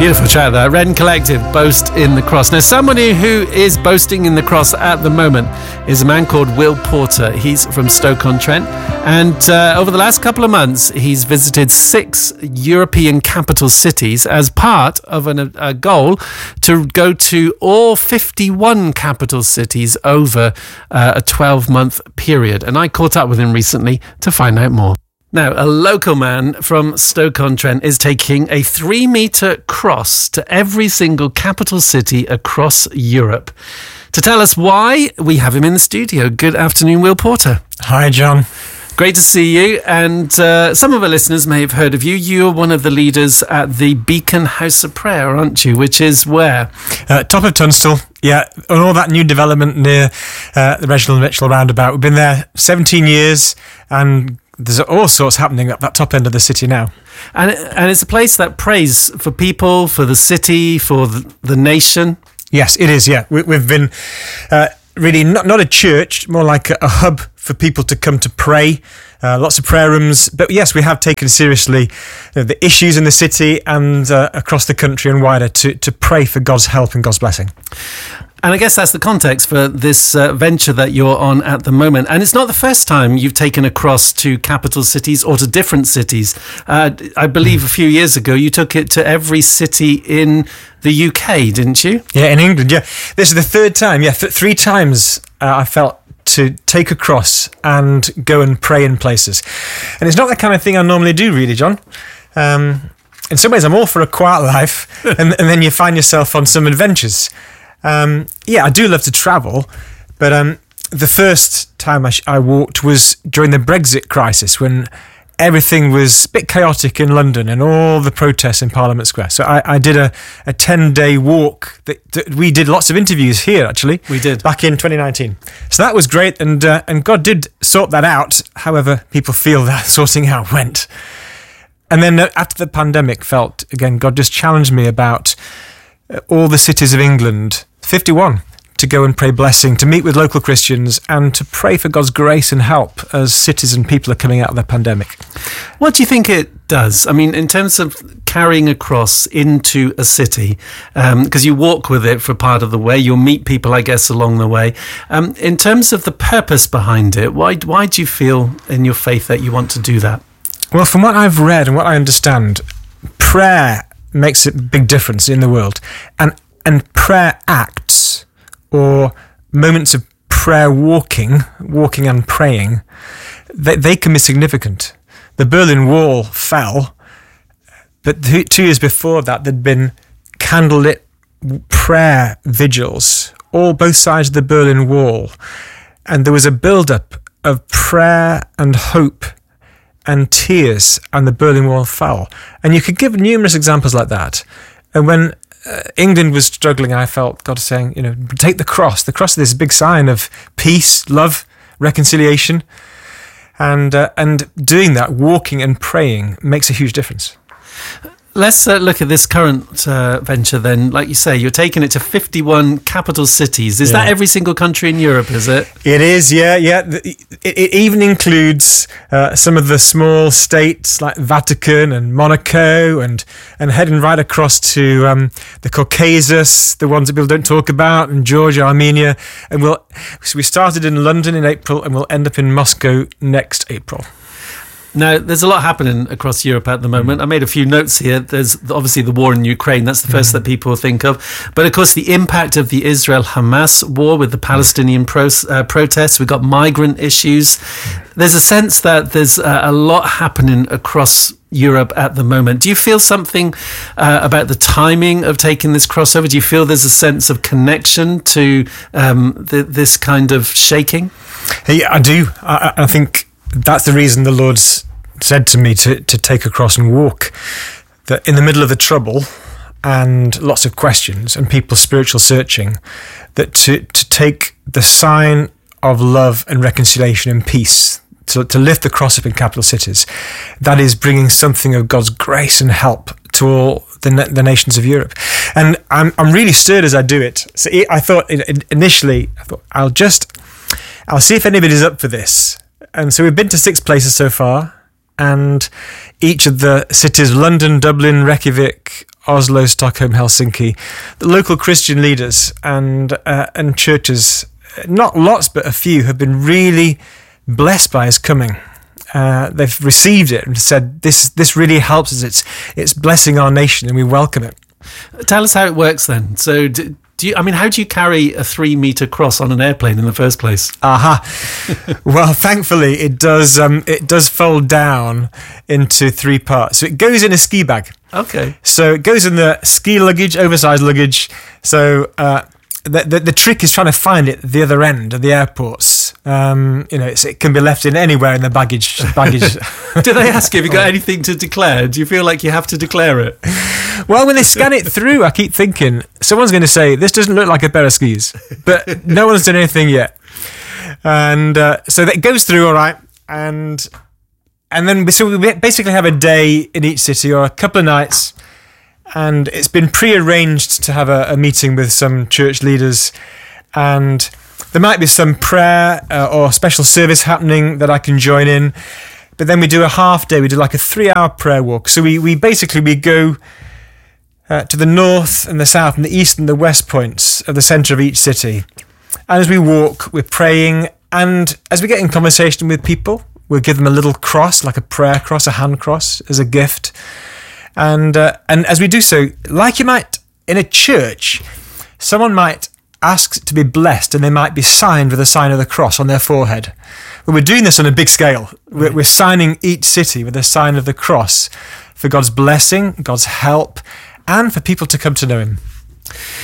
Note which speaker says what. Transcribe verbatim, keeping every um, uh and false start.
Speaker 1: Beautiful track there. Wren Collective, Boast in the Cross. Now, somebody who is boasting in the cross at the moment is a man called Will Porter. He's from Stoke-on-Trent. And uh, over the last couple of months, he's visited six European capital cities as part of an, a goal to go to all fifty-one capital cities over uh, a twelve-month period. And I caught up with him recently to find out more. Now, a local man from Stoke-on-Trent is taking a three-metre cross to every single capital city across Europe. To tell us why, we have him in the studio. Good afternoon, Will Porter.
Speaker 2: Hi, John.
Speaker 1: Great to see you. And uh, some of our listeners may have heard of you. You're one of the leaders at the Beacon House of Prayer, aren't you? Which is where?
Speaker 2: Uh, top of Tunstall, yeah. And all that new development near uh, the Reginald Mitchell roundabout. We've been there seventeen years and there's all sorts happening at that top end of the city now.
Speaker 1: And and it's a place that prays for people, for the city, for the, the nation.
Speaker 2: Yes, it is, yeah. We, we've been uh, really not, not a church, more like a, a hub for people to come to pray. Uh, lots of prayer rooms. But yes, we have taken seriously you know, the issues in the city and uh, across the country and wider to, to pray for God's help and God's blessing.
Speaker 1: And I guess that's the context for this uh, venture that you're on at the moment. And it's not the first time you've taken a cross to capital cities or to different cities. Uh, I believe a few years ago you took it to every city in the U K, didn't you?
Speaker 2: Yeah, in England, yeah. This is the third time. Yeah, th- three times uh, I felt to take a cross and go and pray in places. And it's not the kind of thing I normally do, really, John. Um, in some ways, I'm all for a quiet life, and, and then you find yourself on some adventures. Um, yeah, I do love to travel, but um, the first time I, sh- I walked was during the Brexit crisis when everything was a bit chaotic in London and all the protests in Parliament Square. So I, I did a, a ten-day walk. That, that we did lots of interviews here, actually.
Speaker 1: We did.
Speaker 2: Back in twenty nineteen. So that was great, and uh, and God did sort that out, however people feel that sorting out went. And then uh, after the pandemic felt, again, God just challenged me about uh, all the cities of England, fifty-one, to go and pray blessing, to meet with local Christians and to pray for God's grace and help as cities and people are coming out of the pandemic.
Speaker 1: What do you think it does? I mean, in terms of carrying a cross into a city, because um, you walk with it for part of the way, you'll meet people, I guess, along the way. Um, in terms of the purpose behind it, why, why do you feel in your faith that you want to do that?
Speaker 2: Well, from what I've read and what I understand, prayer makes a big difference in the world. And And prayer acts, or moments of prayer walking, walking and praying, they, they can be significant. The Berlin Wall fell, but two, two years before that, there'd been candlelit prayer vigils, all both sides of the Berlin Wall. And there was a build-up of prayer and hope and tears, and the Berlin Wall fell. And you could give numerous examples like that. And when Uh, England was struggling, I felt God saying, you know, take the cross. The cross is this big sign of peace, love, reconciliation. And uh, and doing that, walking and praying, makes a huge difference.
Speaker 1: Let's uh, look at this current uh, venture then. Like you say, you're taking it to fifty-one capital cities. Is yeah. that every single country in Europe, is it?
Speaker 2: It is, yeah, yeah. It, it even includes uh, some of the small states like Vatican and Monaco, and, and heading right across to um, the Caucasus, the ones that people don't talk about, and Georgia, Armenia. And we'll, so we started in London in April, and we'll end up in Moscow next April.
Speaker 1: Now, there's a lot happening across Europe at the moment. Mm. I made a few notes here. There's obviously the war in Ukraine. That's the first mm. that people think of. But, of course, the impact of the Israel-Hamas war with the Palestinian pro- uh, protests. We've got migrant issues. There's a sense that there's uh, a lot happening across Europe at the moment. Do you feel something uh, about the timing of taking this crossover? Do you feel there's a sense of connection to um, the, this kind of shaking?
Speaker 2: Yeah, I do. I, I think that's the reason the Lord's said to me to, to take a cross and walk. That in the middle of the trouble and lots of questions and people's spiritual searching, that to, to take the sign of love and reconciliation and peace, to, to lift the cross up in capital cities, that is bringing something of God's grace and help to all the, the nations of Europe. And I'm I'm really stirred as I do it. So I thought initially, I thought I'll just, I'll see if anybody's up for this. And so we've been to six places so far, and each of the cities, London, Dublin, Reykjavik, Oslo, Stockholm, Helsinki, the local Christian leaders and uh, and churches, not lots but a few, have been really blessed by his coming. Uh, they've received it and said, this this really helps us. It's it's blessing our nation, and we welcome it.
Speaker 1: Tell us how it works then. So do, do you, I mean, how do you carry a three metre cross on an airplane in the first place?
Speaker 2: Aha. Well, thankfully, it does um, it does fold down into three parts. So it goes in a ski bag.
Speaker 1: Okay.
Speaker 2: So it goes in the ski luggage, oversized luggage. So uh, the, the the trick is trying to find it at the other end of the airports. Um, you know, it's, it can be left in anywhere in the baggage. baggage.
Speaker 1: Do they ask you, have you got anything to declare? Do you feel like you have to declare it?
Speaker 2: Well, when they scan it through, I keep thinking, someone's going to say, this doesn't look like a pair of skis. But no one's done anything yet. And uh, so that goes through all right. And and then we, so we basically have a day in each city or a couple of nights. And it's been pre-arranged to have a, a meeting with some church leaders. And there might be some prayer uh, or special service happening that I can join in. But then we do a half day. We do like a three-hour prayer walk. So we, we basically, we go uh, to the north and the south and the east and the west points of the centre of each city. And as we walk, we're praying. And as we get in conversation with people, we'll give them a little cross, like a prayer cross, a hand cross, as a gift. And uh, and as we do so, like you might in a church, someone might ask to be blessed and they might be signed with a sign of the cross on their forehead. But we're doing this on a big scale. We're, we're signing each city with a sign of the cross for God's blessing, God's help, and for people to come to know him.